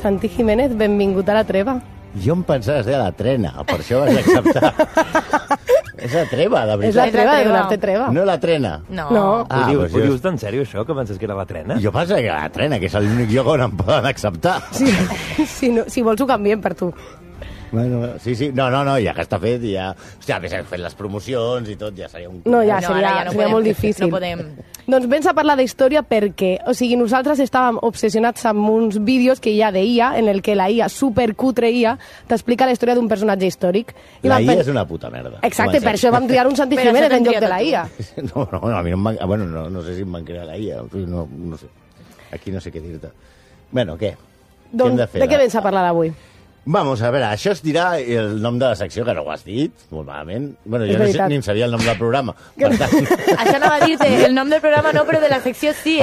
Santi Jiménez, benvingut a la treva. Jo em pensava que es deia la trena, per això vas acceptar. És la treva, de veritat. És la treva de donar-te treva. No la trena. No. Ho dius tan sèrio, això, que penses que era la trena? Jo pensava que era la trena, que és l'únic lloc on em poden acceptar. Sí, si vols ho canviem per tu. Bueno, sí, no, ja que està fet, ja... Hòstia, a més hem fet les promocions i tot, ja seria un... No, ja seria molt difícil. No podem. Doncs vens a parlar d'història perquè, o sigui, nosaltres estàvem obsessionats amb uns vídeos que hi ha de IA, en el que la IA, supercutre IA, t'explica la història d'un personatge històric. La IA és una puta merda. Exacte, per això vam triar un Santi Jiménez en lloc de la IA. No, a mi no em van... Bueno, no sé si em van crear la IA, no sé. Aquí no sé què dir-te. Bueno, què? Doncs, de què vens a parlar d'avui? Vamos, a veure, això es dirà el nom de la secció, que no ho has dit, molt malament. Bueno, jo ni em sabia el nom del programa. Per tant... Això anava a dir-te, el nom del programa no, però de la secció sí,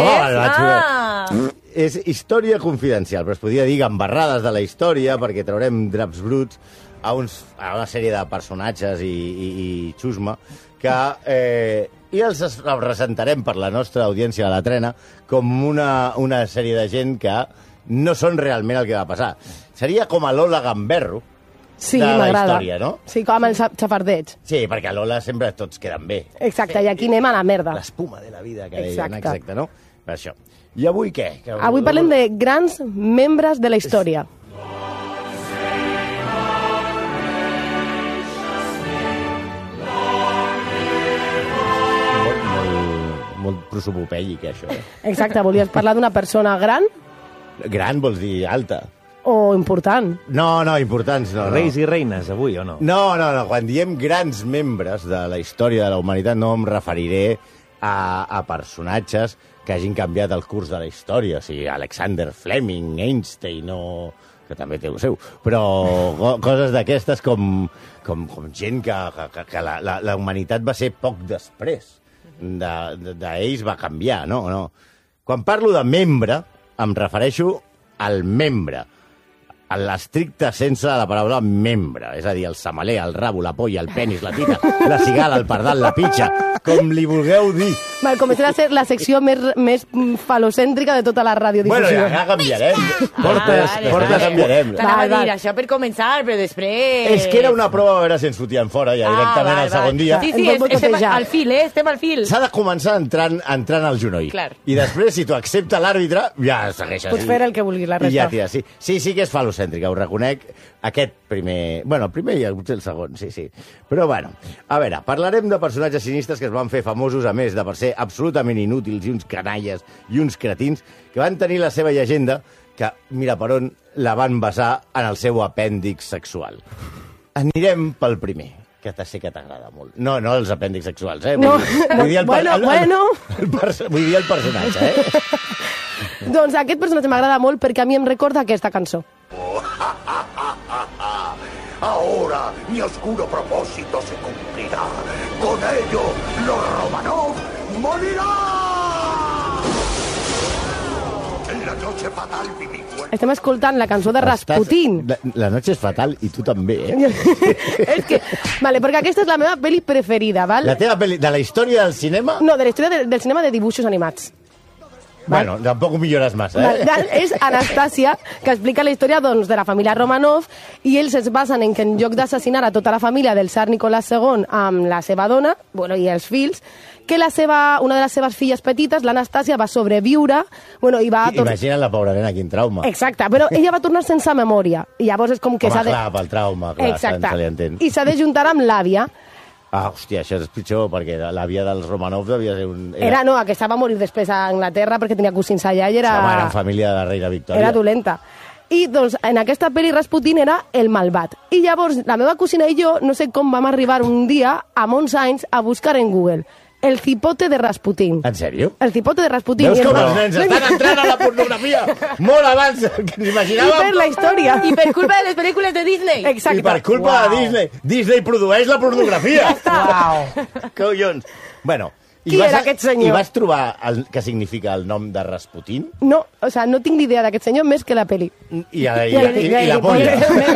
És història confidencial, però es podria dir gambarrades de la història, perquè traurem draps bruts a una sèrie de personatges i xusma que... I els representarem per la nostra audiència de la trena com una sèrie de gent que no són realment el que va passar. Seria com a Lola Gamberro de la història, no? Sí, com el xafardeig. Sí, perquè a Lola sempre tots queden bé. Exacte, i aquí anem a la merda. L'espuma de la vida, que deien, exacte, no? Per això. I avui què? Avui parlem de grans membres de la història. Molt prosopopèic, això. Exacte, volies parlar d'una persona gran? Gran vols dir alta. O important? No, importants no. Reis i reines, avui, o no? No. Quan diem grans membres de la història de la humanitat no em referiré a personatges que hagin canviat el curs de la història. O sigui, Alexander Fleming, Einstein, que també té el seu. Però coses d'aquestes com gent que la humanitat va ser poc després. D'ells va canviar, no? Quan parlo de membre, em refereixo al membre, a l'estricte sense de la paraula membre, és a dir, el semaler, el rabo, la polla, el penis, la tita, la cigala, el pardal, la pitxa, com li vulgueu dir. Val, començarà a ser la secció més falocèntrica de tota la radiodifusió. Bueno, ja canviarem. Portes canviarem. T'anava a dir això per començar, però després... És que era una prova a veure si ens fotien fora ja directament al segon dia. Sí, estem al fil, estem al fil. S'ha de començar entrant al genoll. Clar. I després, si t'ho accepta l'àrbitre, ja segueixes. Pots fer el que vulguis, la resta. I ja tira, sí que és falocèntrica, ho reconec. Aquest primer... Bueno, el primer i el segon, sí. Però, bueno, a veure, parlarem de personatges sinistres que es van fer famosos, a més de per ser absolutament inútils i uns canalles i uns cretins, que van tenir la seva llegenda, que, mira per on, la van basar en el seu apèndix sexual. Anirem pel primer, que sé que t'agrada molt. No els apèndix sexuals, Vull dir vull dir el personatge, Doncs aquest personatge m'agrada molt perquè a mi em recorda aquesta cançó. Ahora mi oscuro propósito se cumplirá. Con ello, los Romanov morirán. En la noche fatal vi mi cuerpo. Estem escoltant la cançó de Rasputin. La noche és fatal i tu també, És que... Vale, perquè aquesta és la meva pel·li preferida, val? La teva pel·li de la història del cinema? No, de la història del cinema de dibuixos animats. Bueno, tampoc ho millores massa, És Anastàcia, que explica la història de la família Romanov, i ells es basen en que en lloc d'assassinar a tota la família del tsar Nicolás II amb la seva dona, i els fills, que una de les seves filles petites, l'Anastàcia, va sobreviure, i va... Imagina't la pobra nena, quin trauma. Exacte, però ella va tornar sense memòria, i llavors és com que s'ha de... Clar, pel trauma, clar, se li entén. I s'ha de juntar amb l'àvia. Hòstia, això és pitjor, perquè l'àvia dels Romanov devia ser un... Aquesta va morir després a Anglaterra perquè tenia cosins allà i era... Era família de la reina Victòria. Era dolenta. I, doncs, en aquesta pel·li Rasputin era el malvat. I llavors, la meva cosina i jo, no sé com vam arribar un dia, a molts anys, a buscar en Google el cipote de Rasputin. En sèrio? El cipote de Rasputin. Veus com els nens estan entrant a la pornografia molt abans que ens imaginàvem? I per la història. I per culpa de les pel·lícules de Disney. Exacte. I per culpa de Disney. Disney produeix la pornografia. Wow. Collons. Bueno, qui era aquest senyor? I vas trobar què significa el nom de Rasputin? No, no tinc ni idea d'aquest senyor més que la pel·li. I la polla.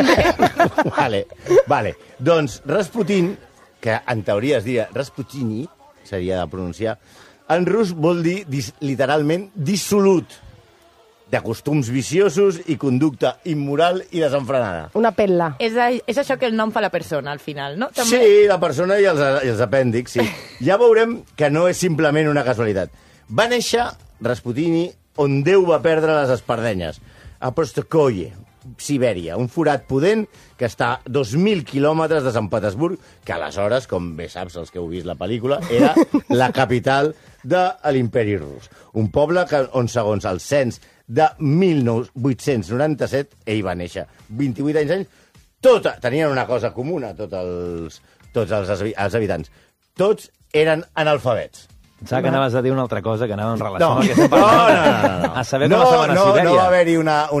Vale. Doncs Rasputin, que en teoria es diria Rasputini, seria de pronunciar, en rus vol dir literalment dissolut. de costums viciosos i conducta immoral i desenfrenada. Una pel·la. És això que el nom fa la persona, al final, no? També... Sí, la persona i els apèndixs, sí. Ja veurem que no és simplement una casualitat. Va néixer Rasputini on Déu va perdre les espardenyes, a Prostokoye, Sibèria, un forat pudent que està a 2.000 quilòmetres de Sant Petersburg, que aleshores, com bé saps els que heu vist la pel·lícula, era la capital de l'imperi rus. Un poble on, segons el cens de 1897, ell va néixer 28 anys, tenien una cosa comuna, tots els habitants. Tots eren analfabets. Pensava que anaves a dir una altra cosa, que anava en relació amb el que estem parlant. No. A saber com estaven a Sibèria. No va haver-hi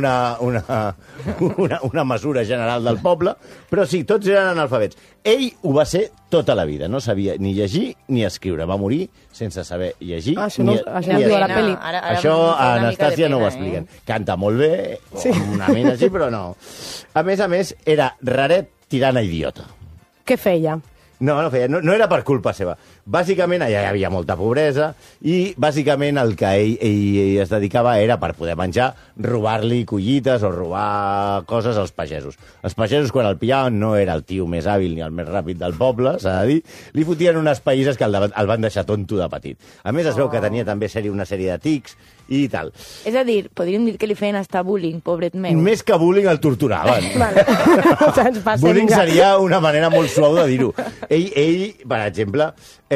una mesura general del poble, però sí, tots eren analfabets. Ell ho va ser tota la vida, no sabia ni llegir ni escriure. Va morir sense saber llegir això no diu a la pel·li. Això a Anastàcia no ho expliquen. Canta molt bé, una mina així, però no. A més, era raret tirant a idiota. Què feia? No feia, no era per culpa seva. Bàsicament, allà hi havia molta pobresa i, bàsicament, el que ell es dedicava era, per poder menjar, robar-li collites o robar coses als pagesos. Els pagesos, quan el pillaven, no era el tio més hàbil ni el més ràpid del poble, s'ha de dir, li fotien unes païses que el van deixar tonto de petit. A més, es veu que tenia també una sèrie de tics i tal. És a dir, podríem dir que li feien hasta bullying, pobret meu. Més que bullying, el torturaven. Vale. Bullying seria una manera molt suau de dir-ho. Ell, per exemple,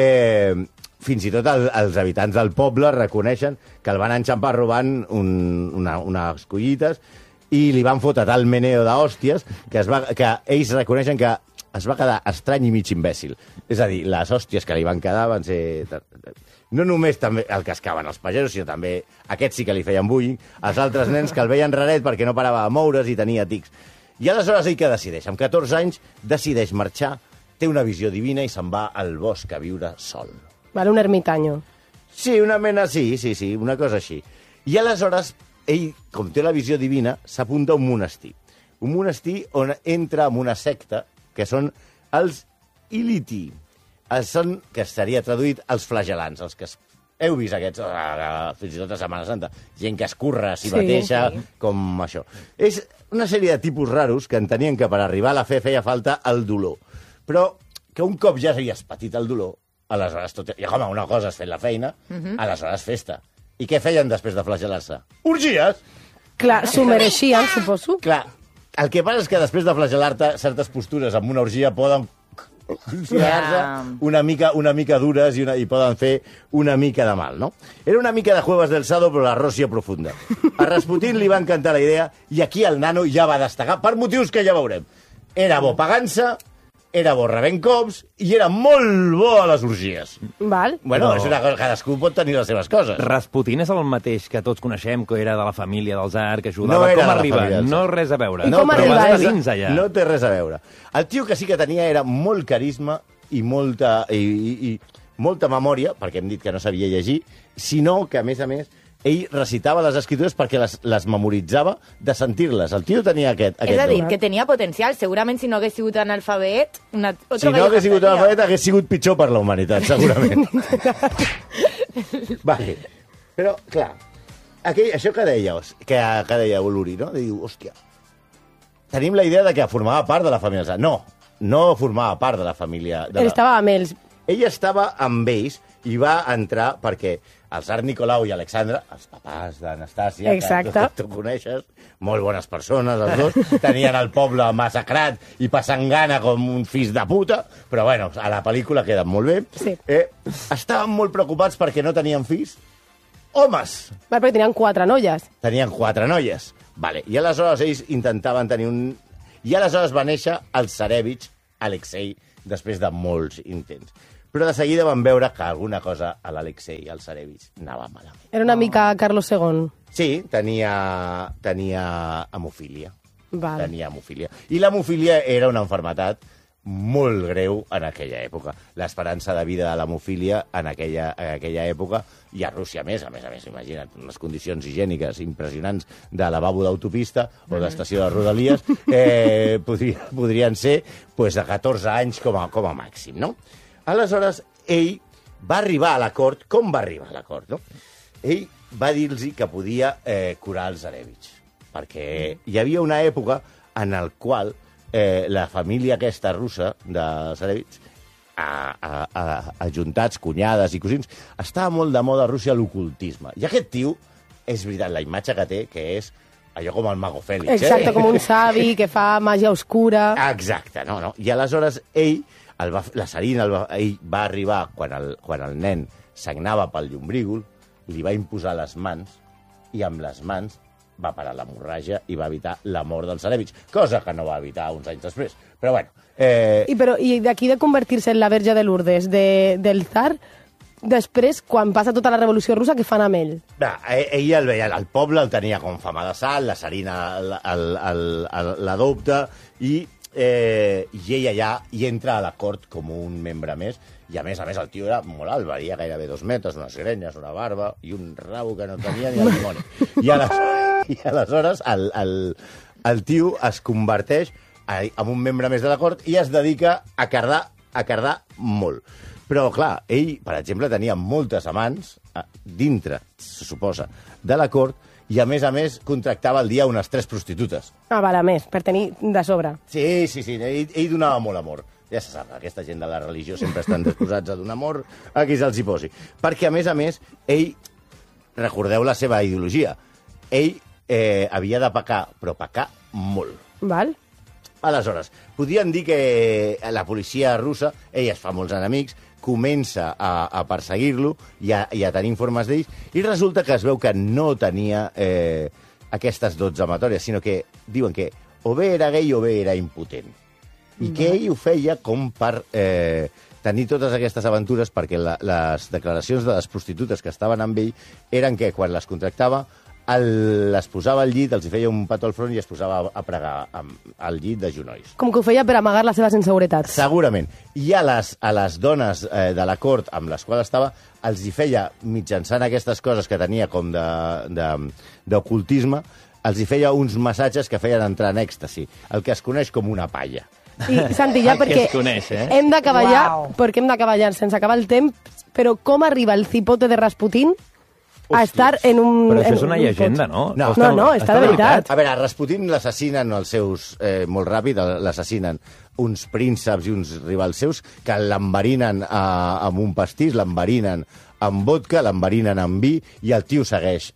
fins i tot els habitants del poble reconeixen que el van enxampar robant unes collites i li van fotre tal meneo d'hòsties que ells reconeixen que es va quedar estrany i mig imbècil. És a dir, les hòsties que li van quedar van ser... No només també el cascaven els pagesos, sinó també aquests sí que li feien bullying, els altres nens que el veien raret perquè no parava de moure's i tenia tics. I aleshores ell què decideix? Amb 14 anys decideix marxar, té una visió divina i se'n va al bosc a viure sol. Vale, un ermitaño. Sí, una mena, sí, una cosa així. I aleshores, ell, com té la visió divina, s'apunta a un monestir. Un monestir on entra en una secta, que són els Iliti. Són, que seria traduït, els flagel·lants, els que heu vist aquests, fins i tot a Setmana Santa, gent que es curra a si mateixa, com això. És una sèrie de tipus raros que entenien que per arribar a la fe feia falta el dolor. Però que un cop ja havies patit el dolor, aleshores tot... I, home, una cosa és fer la feina, aleshores festa. I què feien després de flagel·lar-se? Orgies! Clar, s'ho mereixien, suposo. Clar, el que passa és que després de flagel·lar-te, certes postures amb una orgia poden considerar-se una mica dures i poden fer una mica de mal, no? Era una mica de Jueves del Sado, però la Ròssia profunda. A Rasputin li va encantar la idea i aquí el nano ja va destacar per motius que ja veurem. Era bo pagant-se, era bo rebent cops i era molt bo a les orgies. Val. Bueno, és una cosa, cadascú pot tenir les seves coses. Rasputin és el mateix que tots coneixem, que era de la família del tsar, que ajudava. Com arriba? No res a veure. Com arriba? No té res a veure. El tio que sí que tenia era molt carisma i molta memòria, perquè hem dit que no sabia llegir, sinó que, a més, ell recitava les escritures perquè les memoritzava de sentir-les. El tio tenia aquest És a dir, que tenia potencial. Segurament, si no hagués sigut analfabet... Si no hagués sigut analfabet, hagués sigut pitjor per la humanitat, segurament. Vale. Però, clar, això que deia Uluri, no? Diu, hòstia, tenim la idea de que formava part de la família. No formava part de la família. Estava amb ells. Ell estava amb ells i va entrar perquè el tsar Nicolau i Alexandra, els papàs d'Anastàcia, que tu coneixes, molt bones persones, els dos, tenien el poble massacrat i passant gana com un fills de puta, però bueno, a la pel·lícula queden molt bé. Sí. Estaven molt preocupats perquè no tenien fills. Homes! Va, perquè tenien 4 noies. Tenien 4 noies. Vale. I aleshores ells intentaven tenir un... I aleshores va néixer el tsarevich Alexei, després de molts intents. Però de seguida van veure que alguna cosa a l'Alexei i al tsarevich anava malament. Era una mica Carlos II. Sí, tenia hemofília. Vale. Tenia hemofília. I l'hemofília era una malaltia molt greu en aquella època. L'esperança de vida de l'hemofília en aquella època, i a Rússia a més, imagina't, unes condicions higièniques impressionants de lavabo d'autopista o d'estació de Rodalies, podrien ser de 14 anys com a màxim, no? Aleshores, ell va arribar a l'acord. Com va arribar a l'acord, no? Ell va dir-los que podia curar els Zarevich. Perquè hi havia una època en la qual la família aquesta russa de Zarevich, ajuntats, cunyades i cosins, estava molt de moda a Rússia l'ocultisme. I aquest tio, és veritat, la imatge que té, que és allò com el Mago Fèlix. Exacte, com un savi que fa màgia oscura. Exacte, no. I aleshores ell va arribar quan el nen sagnava pel llombrígol, li va imposar les mans, i amb les mans va parar l'hemorràgia i va evitar la mort dels Zarevich, cosa que no va evitar uns anys després. Però bueno... I d'aquí de convertir-se en la Verge de Lourdes del tsar, després, quan passa tota la Revolució Russa, què fan amb ell? Ell el veia, el poble el tenia com fama de sal, la Tsarina l'adopta, i ell allà hi entra a la cort com un membre més, i a més el tio era molt alt, valia gairebé 2 metres, unes grenyes, una barba i un rabo que no tenia ni el dimoni. I aleshores el tio es converteix en un membre més de la cort i es dedica a cardar molt. Però, clar, ell, per exemple, tenia moltes amants dintre, se suposa, de la cort, i a més contractava al dia unes 3 prostitutes. Vale, més, per tenir de sobre. Sí, ell donava molt amor. Ja se sap, aquesta gent de la religió sempre estan disposats a donar amor a qui se'ls hi posi. Perquè, a més, ell, recordeu la seva ideologia, ell havia de pecar, però pecar molt. Val. Aleshores, podien dir que la policia russa, ell es fa molts enemics, comença a perseguir-lo i a tenir informes d'ells, i resulta que es veu que no tenia aquestes 12 amatòries, sinó que diuen que o bé era gay o bé era impotent. I que ell ho feia com per tenir totes aquestes aventures, perquè les declaracions de les prostitutes que estaven amb ell eren que quan les contractava les posava al llit, els hi feia un petó al front i es posava a pregar al llit de genolls. Com que ho feia per amagar les seves inseguretats. Segurament. I a les dones de la cort amb les quals estava, els hi feia, mitjançant aquestes coses que tenia com d'ocultisme, els hi feia uns massatges que feien entrar en èxtasi, el que es coneix com una palla. I, Santi, ja perquè hem d'acabar ja, perquè hem d'acabar ja sense acabar el temps, però com arriba el cipote de Rasputín a estar en un... Però això és una llegenda, no? No, està de veritat. A veure, a Rasputín l'assassinen els seus, molt ràpid, l'assassinen uns prínceps i uns rivals seus que l'enverinen amb un pastís, l'enverinen amb vodka, l'enverinen amb vi, i el tio segueix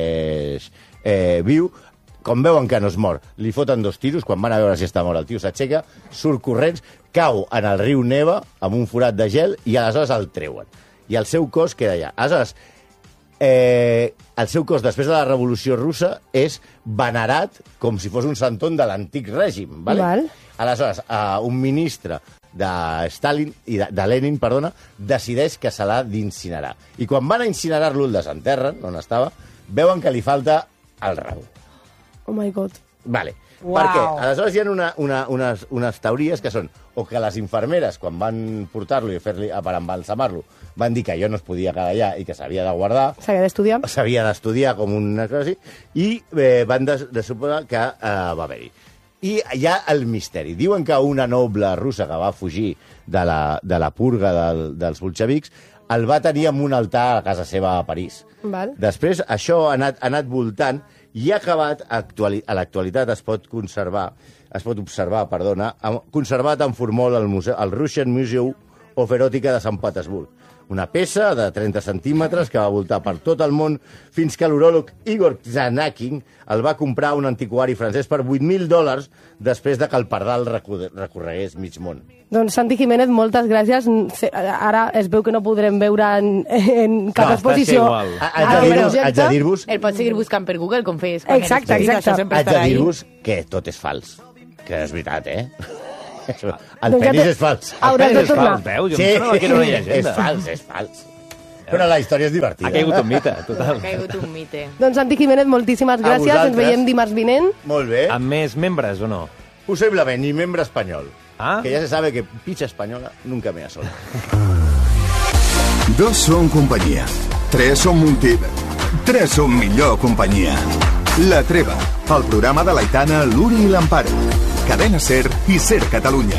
viu. Com veuen que no es mor, li foten 2 tiros, quan van a veure si està mort el tio s'aixeca, surt corrents, cau en el riu Neva amb un forat de gel i aleshores el treuen. I el seu cos queda allà. Aleshores, el seu cos, després de la Revolució Russa, és venerat com si fos un santon de l'antic règim. Vale? Aleshores, un ministre de Lenin, decideix que se l'ha d'incinerar. I quan van a incinerar-lo, el desenterren, on estava, veuen que li falta el rabo. Oh my God. Vale. Wow. Per què? Aleshores hi ha unes teories que són o que les infermeres, quan van portar-lo i per embalsamar-lo, van dir que allò no es podia quedar allà i que s'havia de guardar. S'havia d'estudiar. S'havia d'estudiar com una cosa així. I van de suposar que va haver-hi. I hi ha el misteri. Diuen que una noble russa que va fugir de la purga dels bolxevics el va tenir en un altar a casa seva a París. Val. Després això ha anat voltant i ha acabat, a l'actualitat es pot observar, conservat en formol al Russian Museum of Erotica de Sant Petersburg. Una peça de 30 centímetres que va voltar per tot el món fins que l'uròleg Igor Zanakin el va comprar a un antiquari francès per $8.000 després de que el pardal recorregués mig món. Doncs Santi Jiménez, moltes gràcies. Ara es veu que no podrem veure en cap exposició. Haig de dir-vos... El pots seguir buscant per Google, com feies. Exacte. Haig de dir-vos que tot és fals. Que és veritat, El penis és fals. Hauràs de tornar. Veus? Jo em sembla que era una llegenda. És fals. Però la història és divertida. Ha caigut un mite, total. Ha caigut un mite. Doncs Santi Jiménez, moltíssimes gràcies. Ens veiem dimarts vinent. Molt bé. Amb més membres o no? Possiblement, ni membre espanyol. Ah? Que ya se sabe que picha española nunca me sola. 2 són companyia. 3 són 3 són millor companyia. La Treva, el programa de l'Aitana, l'Uri i l'Amparo. Cadena Ser i Ser Catalunya.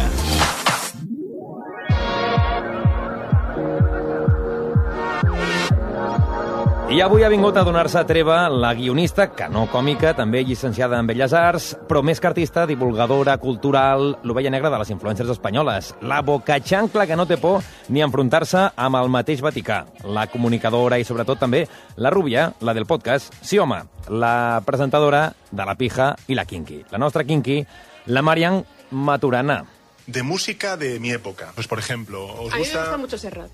I avui ha vingut a donar-se treva la guionista, que no còmica, també llicenciada en Belles Arts, però més que artista, divulgadora cultural, l'ovella negra de les influències espanyoles, la bocachancla que no té por ni enfrontar-se amb el mateix Vaticà, la comunicadora i sobretot també la rubia, la del podcast, sí home, la presentadora de La Pija i la Kinky. La nostra Kinky, la Marian Maturana. De música de mi época. Pues por ejemplo, ¿os gusta? A mí me gusta mucho Serrat.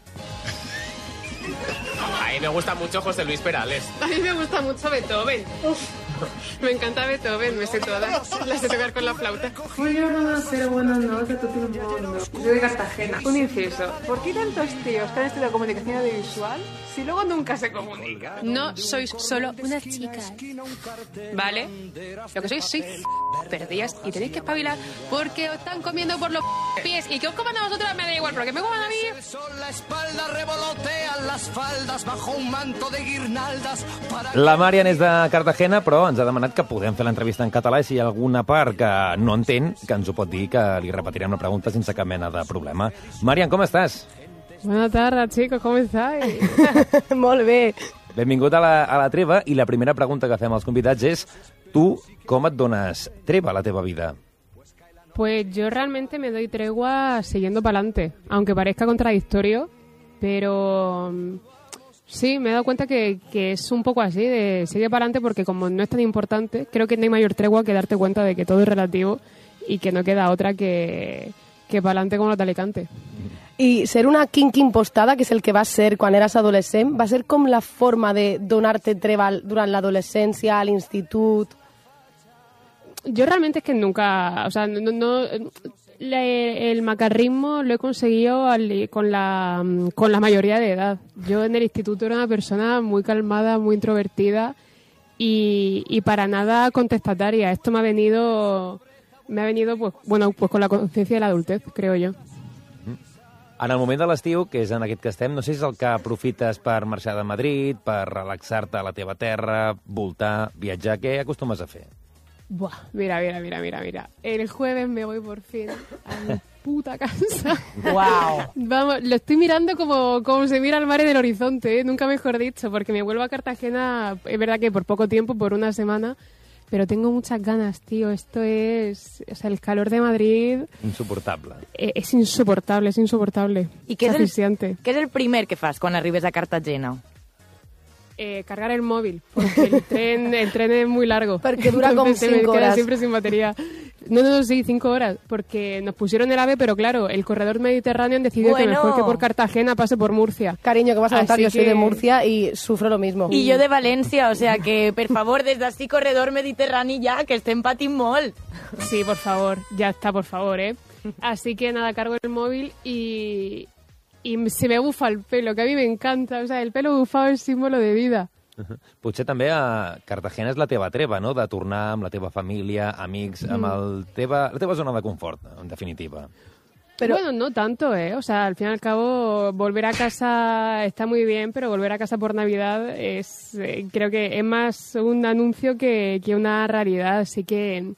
A mí me gusta mucho José Luis Perales. A mí me gusta mucho Beethoven. Me encanta Beethoven, me sé todas. Las sé tocar con la flauta. Muy bien, pero buenas noches a todo el mundo. Soy de Cartagena. Un inciso. ¿Por qué tantos tíos que han estudiado comunicación audiovisual si luego nunca se comunican? No sois solo unas chicas, ¿vale? Lo que sois perdidas y tenéis que espabilar porque os están comiendo por los pies y que os coman a vosotros me da igual, pero que me coman a mí. La espalda revolotean las faldas bajo un manto de guirnaldas. La Marian és de Cartagena, però ens ha demanat que podem fer l'entrevista en català i si hi ha alguna part que no entén, que ens ho pot dir, que li repetirem la pregunta sense cap mena de problema. Marian, com estàs? Buenas tardes, chicos, ¿cómo estáis? Molt bé. Benvingut a la treva i la primera pregunta que fem als convidats és tu com et dones treva a la teva vida? Pues yo realmente me doy tregua siguiendo para adelante, aunque parezca contradictorio, pero sí, me he dado cuenta que es un poco así, de sigue para adelante porque como no es tan importante, creo que no hay mayor tregua que darte cuenta de que todo es relativo y que no queda otra que para adelante como los de Alicante. I ser una kinky impostada, que és el que vas ser quan eres adolescent, va ser com la forma de donar-te treva durant l'adolescència, a l'institut? Yo realmente es que nunca, o sea, el macarrismo lo he conseguido con la mayoría de edad. Yo en el instituto era una persona muy calmada, muy introvertida y para nada contestataria. Esto me ha venido pues con la conciencia de la adultez, creo yo. En el moment de l'estiu, que és en aquest que estem, no sé si és el que aprofites per marxar de Madrid, per relaxar-te a la teva terra, voltar, viatjar, què acostumes a fer? Buah, mira. El jueves me voy por fin a mi puta casa. Wow. Vamos, lo estoy mirando como se mira el mar en el horizonte, ¿eh? Nunca mejor dicho, porque me vuelvo a Cartagena, es verdad que por poco tiempo, por una semana, pero tengo muchas ganas, tío. Esto es... O sea, el calor de Madrid... Insoportable. Es insoportable. I què és el primer que fas quan arribes a Cartagena? Cargar el móvil, porque el tren es muy largo. Porque dura como 5 horas. Siempre sin batería. No, sí, 5 horas, porque nos pusieron el AVE, pero claro, el corredor mediterráneo decidió que mejor que por Cartagena pase por Murcia. Cariño, que vas a contar, yo soy de Murcia y sufro lo mismo. I jo de València, o sea que, per favor, des d'ací corredor mediterrani ja, que estem patint molt. Sí, por favor, ya está, por favor, ¿eh? Así que nada, cargo el móvil y se me bufa el pelo, que a mí me encanta. O sea, el pelo bufado es símbolo de vida. Potser també a Cartagena és la teva treva, no?, de tornar amb la teva família, amics, amb la teva zona de confort, en definitiva. Pero bueno, no tanto, ¿eh? O sea, al fin y al cabo, volver a casa está muy bien, pero volver a casa por Navidad es, creo que es más un anuncio que una realidad. Así que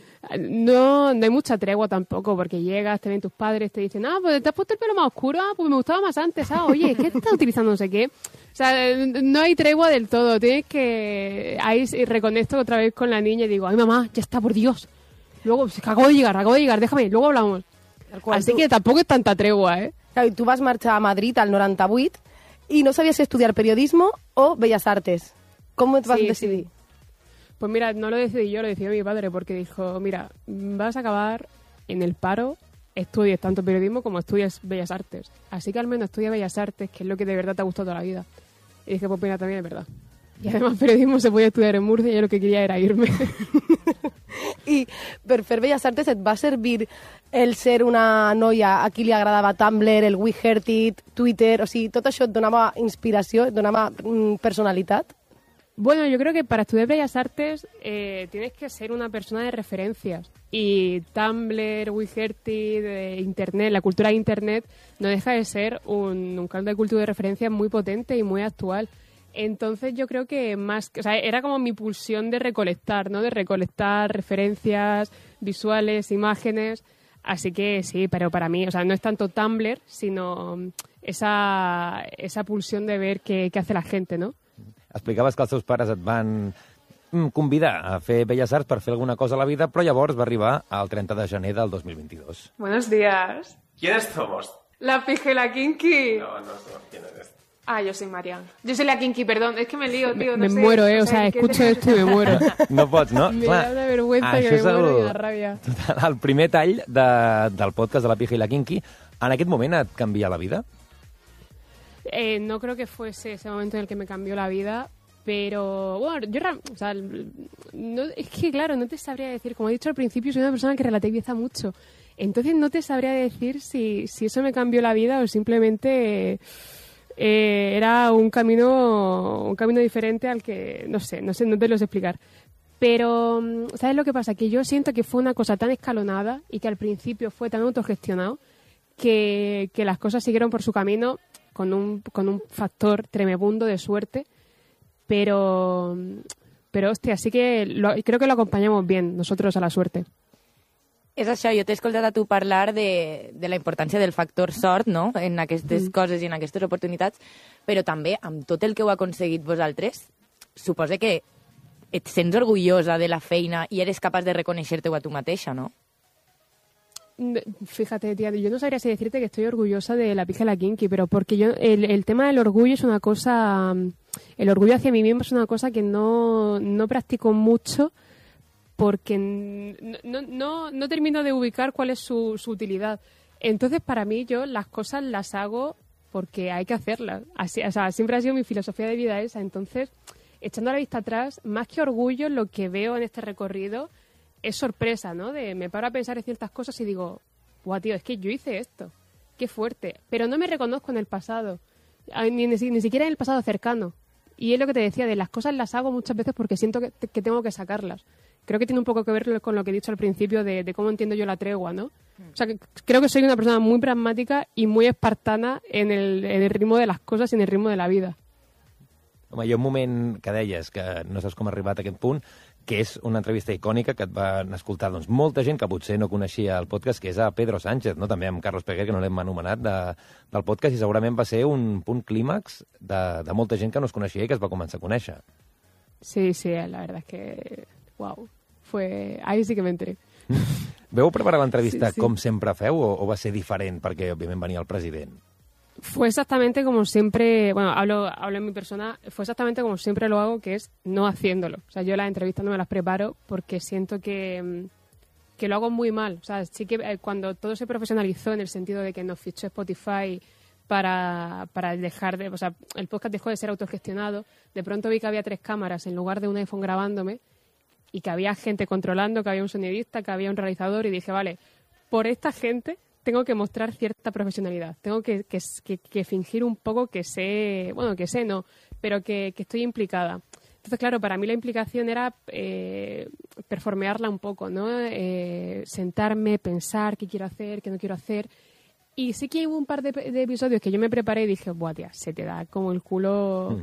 no hay mucha tregua tampoco, porque llegas, te ven tus padres, te dicen, pues te has puesto el pelo más oscuro, pues me gustaba más antes, oye, ¿qué estás utilizando? No sé qué. O sea, no hay tregua del todo. Tienes que... Ahí reconecto otra vez con la niña y digo, ay, mamá, ya está, por Dios. Luego, acabo de llegar, déjame, luego hablamos. Así que tampoco es tanta tregua, ¿eh? Claro, y tú vas marxar a Madrid al 98 y no sabías si estudiar periodismo o Bellas Artes. ¿Cómo te vas a decidir? Sí. Pues mira, no lo decidí yo, lo decidió mi padre, porque dijo, mira, vas a acabar en el paro, estudies tanto periodismo como estudias Bellas Artes. Así que al menos estudia Bellas Artes, que es lo que de verdad te ha gustado toda la vida. Y dije, pues mira, también es verdad. Y además periodismo se podía estudiar en Murcia y yo lo que quería era irme. I per fer Belles Artes et va servir el ser una noia a qui li agradava Tumblr, el We Heard It, Twitter, o sigui, tot això et donava inspiració, et donava personalitat? Bueno, yo creo que para estudiar Bellas Artes tienes que ser una persona de referencias. Y Tumblr, We Heard It, Internet, la cultura de Internet, no deja de ser un caldo de cultivo de referencias muy potente y muy actual. Entonces yo creo que más, o sea, era como mi pulsión de recolectar, ¿no? De recolectar referencias visuales, imágenes. Así que sí, pero para mí, o sea, no es tanto Tumblr, sino esa pulsión de ver qué hace la gente, ¿no? Explicaves que els teus pares et van convidar a fer Belles Arts per fer alguna cosa a la vida, però llavors va arribar el 30 de gener del 2022. Buenos días. ¿Quiénes somos? La pija y la kinky. No sé quién eres. Ah, yo soy Marian. Yo soy la kinky, perdón. Es que me lío, tío. Me muero, o sea, escucho esto y me muero. No pots, no? Me da una vergüenza que me muero i una ràbia. El primer tall del podcast de La Pija i la Kinky, en aquest moment et canvia la vida? No creo que fuese ese momento en el que me cambió la vida, pero bueno, o sea, no, es que claro, no te sabría decir, como he dicho al principio, soy una persona que relativiza mucho, entonces no te sabría decir si eso me cambió la vida o simplemente era un camino diferente al que, no sé, no te lo sé explicar. Pero, ¿sabes lo que pasa? Que yo siento que fue una cosa tan escalonada y que al principio fue tan autogestionado que las cosas siguieron por su camino con un factor tremebundo de suerte, pero hostia, sí que creo que lo acompanyamos bien, nosotros, a la suerte. És això, jo t'he escoltat a tu parlar de la importància del factor sort, no?, en aquestes coses i en aquestes oportunitats, però també amb tot el que heu aconseguit vosaltres, suposo que et sents orgullosa de la feina i eres capaç de reconèixer-te-ho a tu mateixa, no? Fíjate, tía, yo no sabría si decirte que estoy orgullosa de la pija y la kinky, pero porque yo el tema del orgullo es una cosa, el orgullo hacia mí mismo es una cosa que no practico mucho porque no termino de ubicar cuál es su utilidad. Entonces, para mí, yo las cosas las hago porque hay que hacerlas. Así, o sea, siempre ha sido mi filosofía de vida esa. Entonces, echando la vista atrás, más que orgullo, lo que veo en este recorrido es sorpresa, ¿no? Me paro a pensar en ciertas cosas y digo, guau, tío, es que yo hice esto. Qué fuerte. Pero no me reconozco en el pasado. Ni siquiera en el pasado cercano. Y es lo que te decía, de las cosas las hago muchas veces porque siento que tengo que sacarlas. Creo que tiene un poco que ver con lo que he dicho al principio de cómo entiendo yo la tregua, ¿no? O sea, creo que soy una persona muy pragmática y muy espartana en el ritmo de las cosas y en el ritmo de la vida. Home, hi ha un moment que deies que no saps com ha arribat a aquest punt, que és una entrevista icònica que et van escoltar doncs, molta gent que potser no coneixia el podcast, que és a Pedro Sánchez, no? També amb Carlos Peguer, que no l'hem anomenat, del podcast, i segurament va ser un punt clímax de molta gent que no es coneixia i que es va començar a conèixer. Sí, la verdad es que... Wow. Ahí sí que me enteré. Veu preparar l'entrevista sí. com sempre feu o va ser diferent perquè, òbviament, venia el president? Fue exactamente como siempre, bueno, hablo en mi persona, fue exactamente como siempre lo hago, que es no haciéndolo. O sea, yo las entrevistas no me las preparo porque siento que lo hago muy mal. O sea, sí que cuando todo se profesionalizó en el sentido de que nos fichó Spotify para dejar de... O sea, el podcast dejó de ser autogestionado, de pronto vi que había 3 cámaras en lugar de un iPhone grabándome y que había gente controlando, que había un sonidista, que había un realizador y dije, vale, por esta gente tengo que mostrar cierta profesionalidad, tengo que fingir un poco que sé, bueno, que sé no, pero que estoy implicada. Entonces, claro, para mí la implicación era performearla un poco, ¿no? Sentarme, pensar qué quiero hacer, qué no quiero hacer. Y sí que hubo un par de episodios que yo me preparé y dije, buah, tía, se te da como el culo...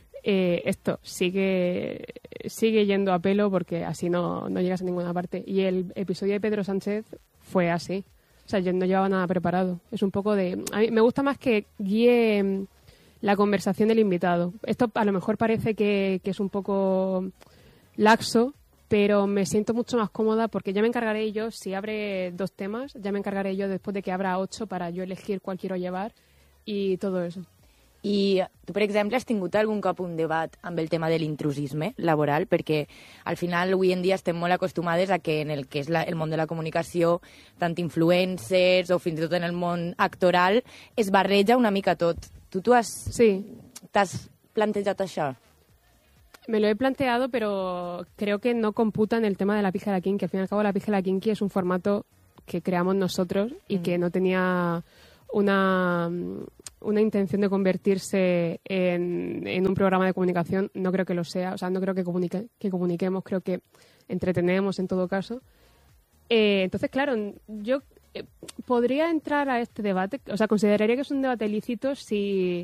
esto sigue yendo a pelo porque así no llegas a ninguna parte. Y el episodio de Pedro Sánchez fue así. O sea, yo no llevaba nada preparado. Es un poco de... A mí me gusta más que guíe la conversación del invitado. Esto a lo mejor parece que es un poco laxo, pero me siento mucho más cómoda porque ya me encargaré yo, si abre 2 temas, ya me encargaré yo después de que abra 8 para yo elegir cuál quiero llevar y todo eso. I tu, per exemple, has tingut algun cop un debat amb el tema de l'intrusisme laboral? Perquè al final avui en dia estem molt acostumades a que en el que és el món de la comunicació, tant influencers o fins i tot en el món actoral, es barreja una mica tot. Tu t'has plantejat això? Me lo he planteado, pero creo que no computa en el tema de la pija de la kinky. Al fin y al cabo, la pija de la kinky es un formato que creamos nosotros y que no tenía una intención de convertirse en un programa de comunicación. No creo que lo sea. O sea, no creo que comuniquemos, creo que entretenemos en todo caso. Entonces, claro, yo podría entrar a este debate. O sea, consideraría que es un debate lícito si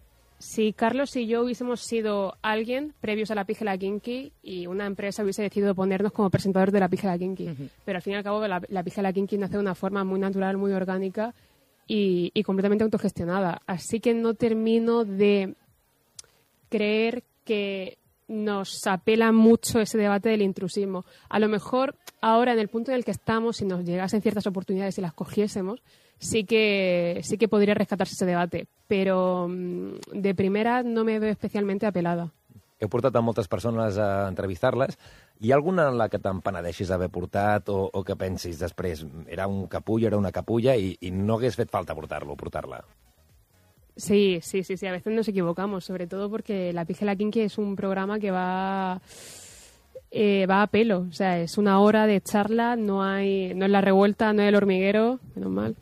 Carlos y yo hubiésemos sido alguien previos a la pija y la kinky y una empresa hubiese decidido ponernos como presentadores de la pija y la kinky. Pero al fin y al cabo la pija y la kinky nace de una forma muy natural, muy orgánica y completamente autogestionada. Así que no termino de creer que nos apela mucho ese debate del intrusismo. A lo mejor ahora, en el punto en el que estamos, si nos llegasen ciertas oportunidades y las cogiésemos, sí que podría rescatarse ese debate, pero de primera no me veo especialmente apelada. Heu portat a moltes persones a entrevistar-les. Hi ha alguna en la que te'n penedeixis d'haver portat o que pensis després era un capullo, era una capulla i no hagués fet falta portarla? Sí, a veces nos equivocamos, sobre todo porque La Pija y la Kinky es un programa que va a pelo, o sea, es una hora de charla, no es La Revuelta, no es El Hormiguero, menos mal,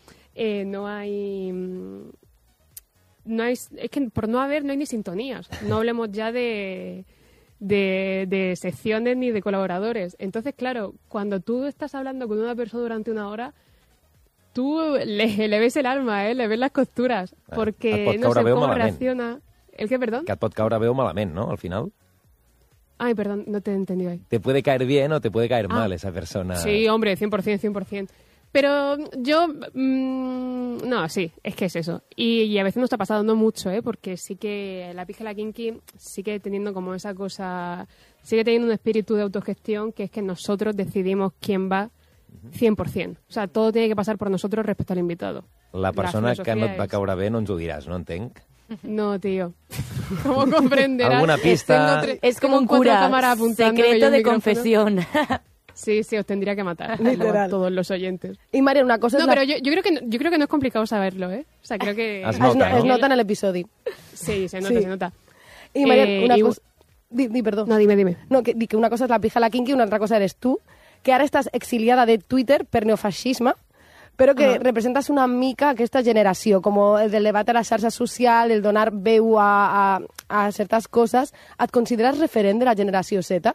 es que por no haber no hay ni sintonías, no hablemos ya de secciones ni de colaboradores. Entonces, claro, cuando tú estás hablando con una persona durante una hora, tú le ves el alma, le ves las costuras, porque no sé cómo reacciona. ¿El qué, perdón? Que et pot caure bé o malament, ¿no? Al final. Ay, perdón, no te he entendido ahí. Te puede caer bien o te puede caer mal esa persona. Sí, hombre, 100%. Pero yo, no, sí, es que es eso. Y a veces nos está pasando, no mucho, porque sí que La Pija y la Kinky sigue teniendo como esa cosa, sigue teniendo un espíritu de autogestión, que es que nosotros decidimos quién va 100%. O sea, todo tiene que pasar por nosotros respecto al invitado. La persona que no et va caure bé no ens ho diràs, no entenc? No, tío. ¿Cómo comprenderás? ¿Alguna pista? Es como un cura, secreto de confesión. Sí, os tendría que matar. Literal. Todos los oyentes. Y María, una cosa no, pero yo creo que no es complicado saberlo, ¿eh? O sea, creo que... Es nota en el episodio. Sí, se nota. Y María, una cosa... Di, perdón. No, dime. No, que una cosa es La Pija, la Kinky, una otra cosa eres tú, que ara estàs exiliada de Twitter per neofeixisme, però que representes una mica aquesta generació, com el del debat a la xarxa social, el donar veu a certes coses. Et consideres referent de la generació Z?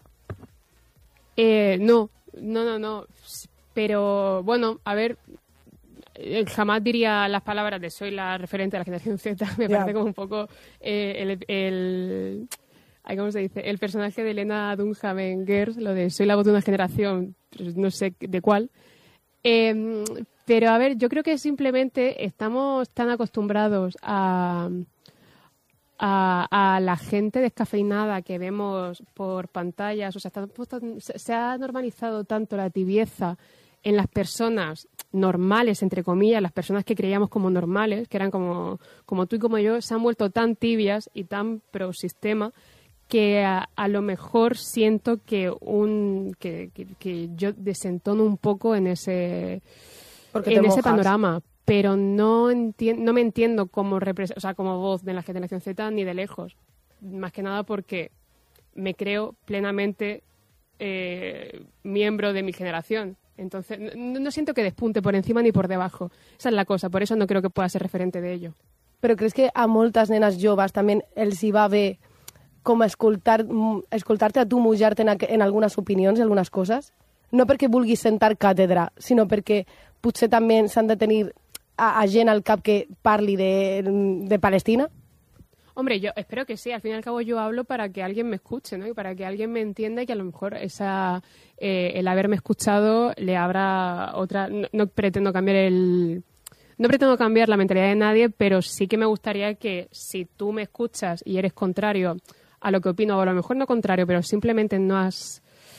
No. Pero, bueno, a ver, jamás diría las palabras de soy la referente de la generación Z. Me parece como un poco ¿cómo se dice? El personaje de Elena Dunham en Girls, lo de soy la voz de una generación, no sé de cuál. Pero, a ver, yo creo que simplemente estamos tan acostumbrados a la gente descafeinada que vemos por pantallas, o sea, se ha normalizado tanto la tibieza en las personas normales, entre comillas, las personas que creíamos como normales, que eran como tú y como yo, se han vuelto tan tibias y tan pro sistema que a lo mejor siento que yo desentono un poco en ese panorama, pero no me entiendo como como voz de la generación Z ni de lejos, más que nada porque me creo plenamente miembro de mi generación. Entonces no siento que despunte por encima ni por debajo, esa es la cosa, por eso no creo que pueda ser referente de ello. Però creus que a moltes nenes joves també els hi va bé com escoltar-te a tu mullar-te en algunes opinions i algunes coses? No perquè vulguis sentar càtedra, sinó perquè potser també s'han de tenir a gent al cap que parli de Palestina? Hombre, yo espero que sí. Al fin y al cabo yo hablo para que alguien me escuche, ¿no? Y para que alguien me entienda y que a lo mejor el haberme escuchado le abra otra... No pretendo cambiar la mentalidad de nadie, pero sí que me gustaría que si tú me escuchas y eres contrario a lo que opino, o a lo mejor no contrario, pero simplemente no has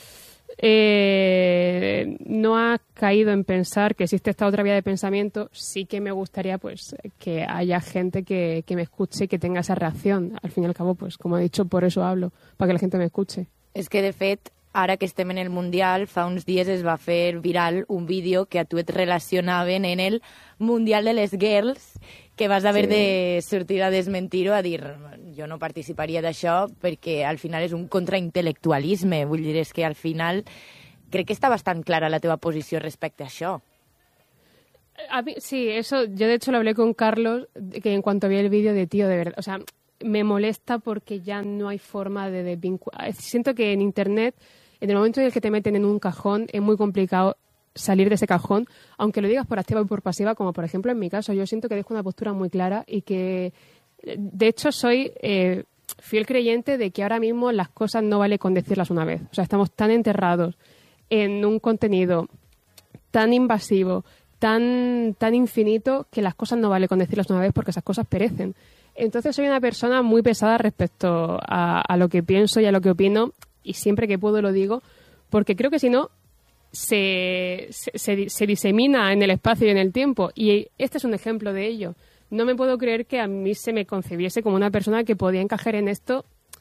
caído en pensar que existe esta otra vía de pensamiento, sí que me gustaría pues que haya gente que me escuche y que tenga esa reacción. Al fin y al cabo, pues como he dicho, por eso hablo, para que la gente me escuche. És que, de fet, ara que estem en el Mundial, fa uns dies es va fer viral un vídeo que a tu et relacionaven en el Mundial de les Girls, que vas haver de sortir a desmentir-ho, a dir jo no participaria d'això perquè al final és un contraintel·lectualisme. Vull dir, és que al final crec que està bastant clara la teva posició respecte a això. A mí, sí, eso, yo de hecho lo hablé con Carlos, que en cuanto vi el vídeo de tío, de verdad, o sea, me molesta porque ya no hay forma de desvincular. Siento que en Internet, en el momento en el que te meten en un cajón, es muy complicado salir de ese cajón, aunque lo digas por activa y por pasiva, como por ejemplo en mi caso. Yo siento que dejo una postura muy clara y que, de hecho, soy fiel creyente de que ahora mismo las cosas no vale con decirlas una vez. O sea, estamos tan enterrados en un contenido tan invasivo, tan infinito, que las cosas no vale con decirlas una vez porque esas cosas perecen. Entonces soy una persona muy pesada respecto a lo que pienso y a lo que opino, y siempre que puedo lo digo, porque creo que si no se disemina en el espacio y en el tiempo, y este es un ejemplo de ello. No me puedo creer que a mí se me concebiese como una persona que podía encajar en esto,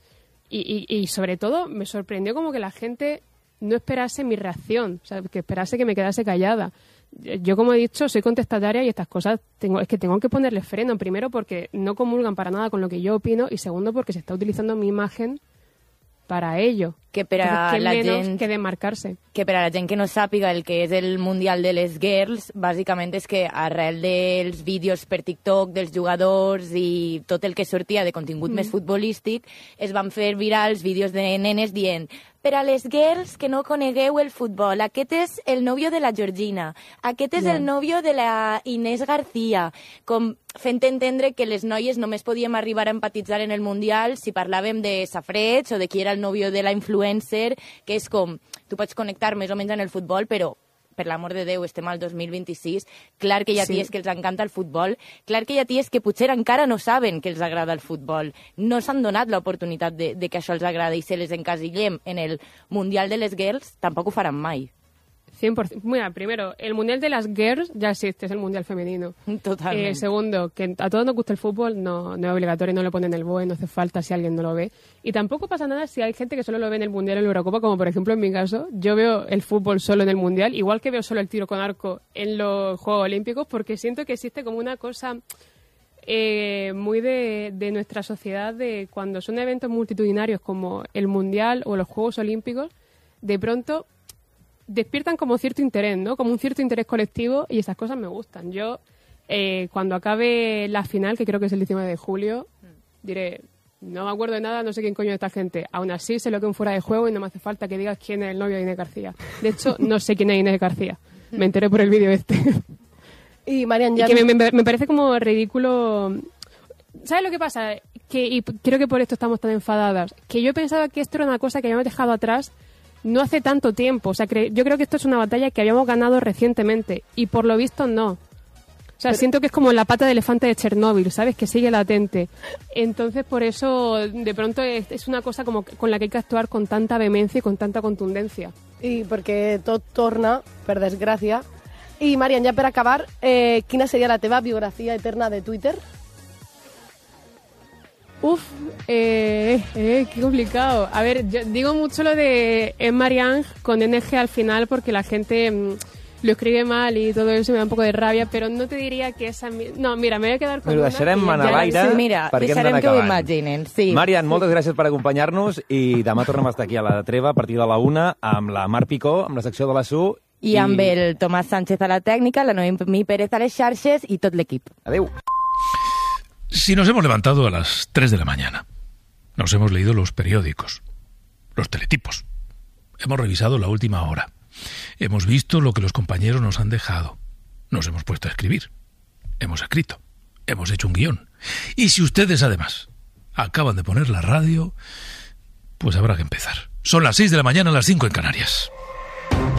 y sobre todo me sorprendió como que la gente no esperase mi reacción, o sea, que esperase que me quedase callada. Yo, como he dicho, soy contestataria y estas cosas tengo que ponerle freno, primero porque no comulgan para nada con lo que yo opino, y segundo porque se está utilizando mi imagen para ello. Que per a Entonces, la menos gent que desmarcar-se. que per a la gent que no sàpiga el que és el Mundial de les Girls, bàsicament és que arrel dels vídeos per TikTok dels jugadors i tot el que sortia de contingut més futbolístic, es van fer virals vídeos de nenes dient: per a les girls que no conegueu el futbol, aquest és el nòvio de la Georgina, aquest és el nòvio de la Inés García, com fent entendre que les noies només podíem arribar a empatitzar en el Mundial si parlàvem de safreig o de qui era el nòvio de la influencer, que és com, tu pots connectar més o menys en el futbol, però per l'amor de Déu, estem al 2026, clar que hi ha ties que els encanta el futbol, clar que hi ha ties que potser encara no saben que els agrada el futbol, no s'han donat l'oportunitat de que això els agrada, i si les encasillem en el Mundial de les Girls, tampoc ho faran mai. 100%. Mira, primero, el Mundial de las Girls ya existe, es el Mundial femenino. Totalmente. Segundo, que a todos nos gusta el fútbol, no es obligatorio, no lo ponen en el BOE, no hace falta si alguien no lo ve. Y tampoco pasa nada si hay gente que solo lo ve en el Mundial o en la Eurocopa, como por ejemplo en mi caso. Yo veo el fútbol solo en el Mundial, igual que veo solo el tiro con arco en los Juegos Olímpicos, porque siento que existe como una cosa muy de nuestra sociedad, de cuando son eventos multitudinarios como el Mundial o los Juegos Olímpicos, de pronto despiertan como cierto interés, ¿no? Como un cierto interés colectivo, y esas cosas me gustan. Yo, cuando acabe la final, que creo que es el 19 de julio, diré, no me acuerdo de nada, no sé quién coño es esta gente. Aún así, sé lo que es un fuera de juego y no me hace falta que digas quién es el novio de Inés García. De hecho, no sé quién es Inés García. Me enteré por el vídeo este. Y Marian, ya... Y que me parece como ridículo... ¿Sabes lo que pasa? Y creo que por esto estamos tan enfadadas. Que yo pensaba que esto era una cosa que habíamos dejado atrás no hace tanto tiempo. O sea, yo creo que esto es una batalla que habíamos ganado recientemente, y por lo visto no. O sea, siento que es como la pata de elefante de Chernóbil, ¿sabes? Que sigue latente. Entonces, por eso, de pronto, es una cosa como con la que hay que actuar con tanta vehemencia y con tanta contundencia. I perquè tot torna, per desgràcia. I, Marian, ja per acabar, quina seria la teva biografia eterna de Twitter? Qué complicado. A ver, yo digo mucho lo de Marianne con NG al final porque la gente lo escribe mal y todo eso, me da un poco de rabia, pero no te diria que esa... No, mira, me voy a quedar con una... Deixarem anar a l'aire perquè hem d'anar que ho acabant. imaginen, sí. Marian, moltes gràcies per acompanyar-nos, i demà tornem a estar aquí a la Treva a partir de la 1 amb la Mar Picó, amb la secció de la SU. I amb el Tomàs Sánchez a la tècnica, la Noemí Pérez a les xarxes i tot l'equip. Adéu. Si nos hemos levantado a las 3 de la mañana, nos hemos leído los periódicos, los teletipos, hemos revisado la última hora, hemos visto lo que los compañeros nos han dejado, nos hemos puesto a escribir, hemos escrito, hemos hecho un guión. Y si ustedes además acaban de poner la radio, pues habrá que empezar. Son las 6 de la mañana, las 5 en Canarias.